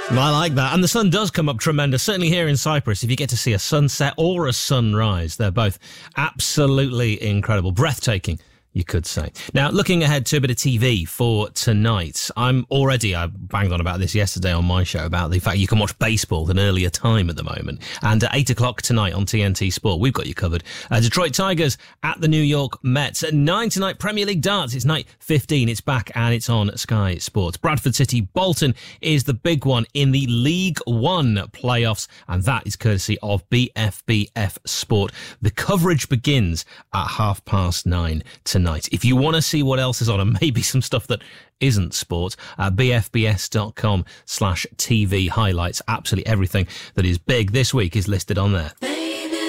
I like that. And the sun does come up tremendous, certainly here in Cyprus. If you get to see a sunset or a sunrise, they're both absolutely incredible. Breathtaking, you could say. Now, looking ahead to a bit of TV for tonight, I banged on about this yesterday on my show, about the fact you can watch baseball at an earlier time at the moment. And at 8 o'clock tonight on TNT Sport, we've got you covered. Detroit Tigers at the New York Mets. At 9 tonight, Premier League darts. It's night 15. It's back and it's on Sky Sports. Bradford City Bolton is the big one in the League One playoffs, and that is courtesy of BFBF Sport. The coverage begins at 9:30 tonight. If you want to see what else is on, and maybe some stuff that isn't sport, bfbs.com/TV highlights. Absolutely everything that is big this week is listed on there.